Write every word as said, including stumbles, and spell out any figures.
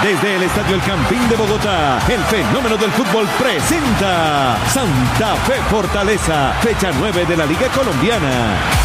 Desde el Estadio El Campín de Bogotá, el fenómeno del fútbol presenta Santa Fe Fortaleza, fecha nueve de la Liga Colombiana.